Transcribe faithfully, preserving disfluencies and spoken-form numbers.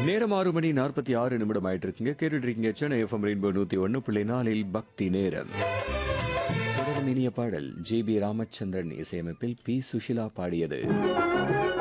நேரம் ஆறு மணி நாற்பத்தி ஆறு நிமிடம் ஆயிட்டு இருக்குங்க. கேட்டுட்டு இருக்கீங்க சென்னை எஃப்எம் ரெயின்போ நூத்தி ஒன்னு புள்ளி நாலில் பக்தி நேரம். தொடரும் இனிய பாடல் ஜி பி ராமச்சந்திரன் இசையமைப்பில் பி சுஷிலா பாடியது.